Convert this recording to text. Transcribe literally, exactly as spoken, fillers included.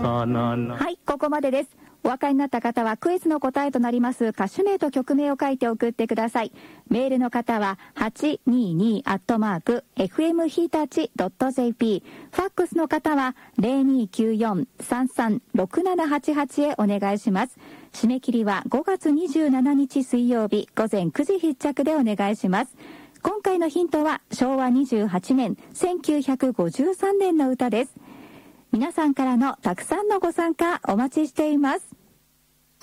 さなな。 はい、ここまでです。お分かりになった方はクイズの答えとなります歌手名と曲名を書いて送ってください。メールの方は はちにーにー アットマーク エフエム 日立 ドット ジェーピー、 ファックスの方は ゼロにーきゅうよん さんさん ろくななはちはち へお願いします。締め切りはごがつにじゅうしちにち水曜日午前くじ必着でお願いします。今回のヒントはしょうわにじゅうはちねんせんきゅうひゃくごじゅうさんねんの歌です。皆さんからのたくさんのご参加お待ちしています。